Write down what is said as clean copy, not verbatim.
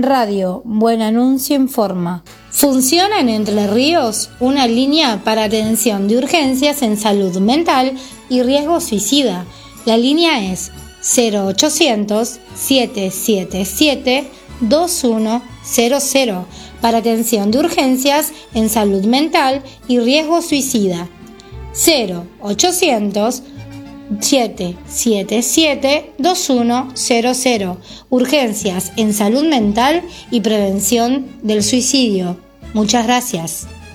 Radio Buen Anuncio informa. Funciona en Entre Ríos una línea para atención de urgencias en salud mental y riesgo suicida. La línea es 0800-777-2100 para atención de urgencias en salud mental y riesgo suicida. 0800-777-2100. Urgencias en salud mental y prevención del suicidio. Muchas gracias.